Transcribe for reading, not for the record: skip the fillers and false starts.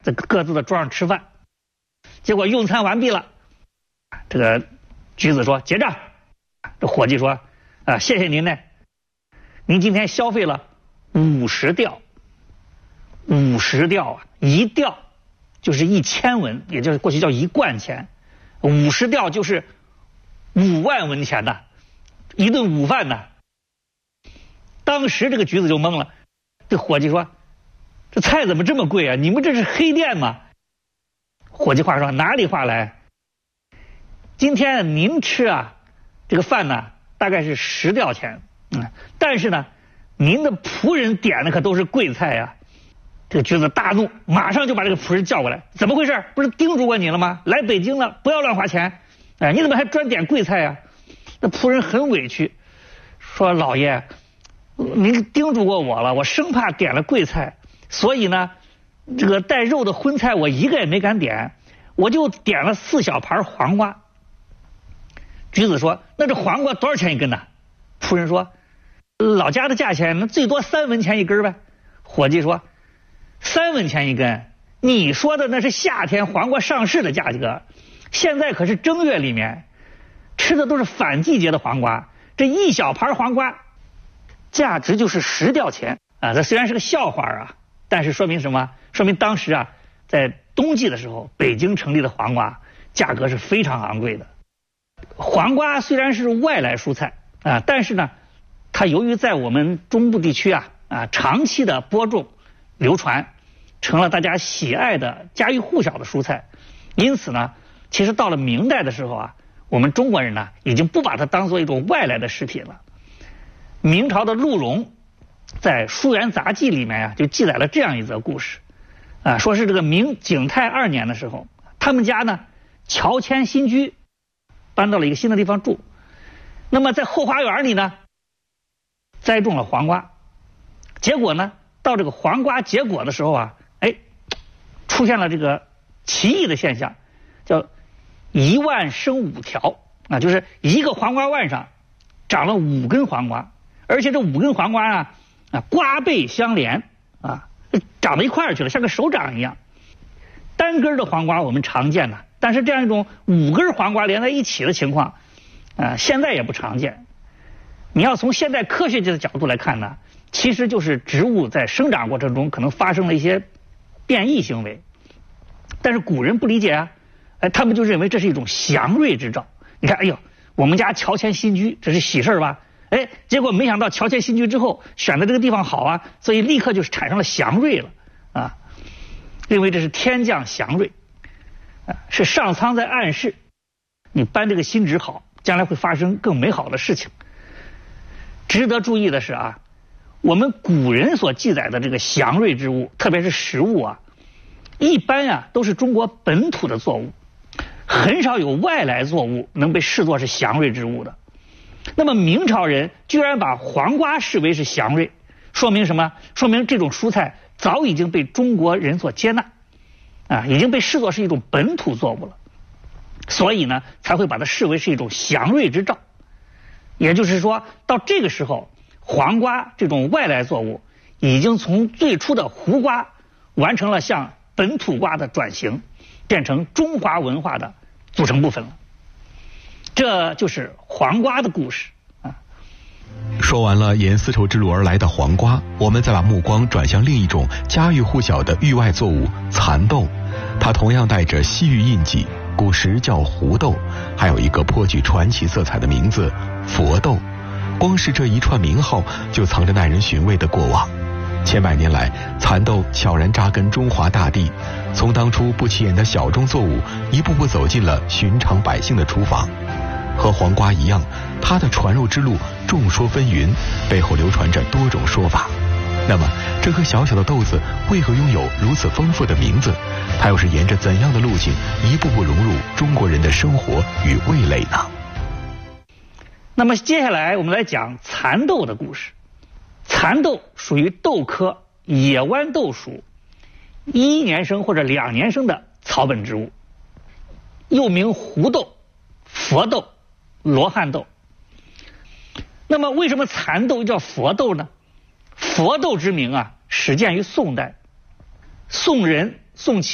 在各自的桌上吃饭。结果用餐完毕了，这个橘子说结账，这伙计说谢谢您呢，您今天消费了50吊，50吊啊，一吊就是1000文，也就是过去叫1贯钱，50吊就是5万文钱的，一顿午饭呢。当时这个橘子就懵了，这伙计说这菜怎么这么贵啊？你们这是黑店吗？伙计话说哪里话来，今天您吃这个饭呢大概是10吊钱，但是呢您的仆人点的可都是贵菜呀。这个橘子大怒，马上就把这个仆人叫过来，怎么回事？不是叮嘱过你了吗？来北京了不要乱花钱，你怎么还专点贵菜呀？那仆人很委屈，说老爷您叮嘱过我了，我生怕点了贵菜，所以呢这个带肉的荤菜我一个也没敢点，我就点了4小盘黄瓜。橘子说那这黄瓜多少钱一根呢？仆人说老家的价钱那最多3文钱一根呗。伙计说3文钱一根，你说的那是夏天黄瓜上市的价格，现在可是正月里面，吃的都是反季节的黄瓜，这1小盘黄瓜价值就是10吊钱这虽然是个笑话但是说明什么？说明当时在冬季的时候，北京城里的黄瓜价格是非常昂贵的。黄瓜虽然是外来蔬菜但是呢它由于在我们中部地区长期的播种流传，成了大家喜爱的家喻户晓的蔬菜。因此呢其实到了明代的时候我们中国人呢已经不把它当做一种外来的食品了。明朝的陆荣在《书园杂记》里面就记载了这样一则故事说是这个明景泰2年的时候，他们家呢乔迁新居，搬到了一个新的地方住。那么在后花园里呢栽种了黄瓜，结果呢到这个黄瓜结果的时候出现了这个奇异的现象，叫1万生5条就是一个黄瓜腕上长了5根黄瓜，而且这5根黄瓜瓜背相连长到一块儿去了，像个手掌一样。单根的黄瓜我们常见的，但是这样一种5根黄瓜连在一起的情况现在也不常见。你要从现代科学界的角度来看呢，其实就是植物在生长过程中可能发生了一些变异行为，但是古人不理解他们就认为这是一种祥瑞之兆。你看我们家乔迁新居，这是喜事吧？结果没想到乔迁新居之后选的这个地方好所以立刻就产生了祥瑞了认为这是天降祥瑞是上苍在暗示你搬这个新址好，将来会发生更美好的事情。值得注意的是我们古人所记载的这个祥瑞之物，特别是食物一般都是中国本土的作物，很少有外来作物能被视作是祥瑞之物的。那么明朝人居然把黄瓜视为是祥瑞，说明什么？说明这种蔬菜早已经被中国人所接纳已经被视作是一种本土作物了，所以呢才会把它视为是一种祥瑞之兆。也就是说到这个时候，黄瓜这种外来作物已经从最初的胡瓜完成了向本土瓜的转型，变成中华文化的组成部分了。这就是黄瓜的故事说完了沿丝绸之路而来的黄瓜，我们再把目光转向另一种家喻户晓的域外作物蚕豆。它同样带着西域印记，古时叫胡豆，还有一个颇具传奇色彩的名字佛豆。光是这一串名号就藏着耐人寻味的过往。千百年来，蚕豆悄然扎根中华大地，从当初不起眼的小众作物，一步步走进了寻常百姓的厨房。和黄瓜一样，它的传入之路众说纷纭，背后流传着多种说法。那么这颗小小的豆子为何拥有如此丰富的名字？它又是沿着怎样的路径一步步融入中国人的生活与味蕾呢？ 那么接下来我们来讲蚕豆的故事。蚕豆属于豆科野豌豆属1年生或者2年生的草本植物，又名胡豆、佛豆、罗汉豆。那么为什么蚕豆又叫佛豆呢？佛豆之名始建于宋代，宋人宋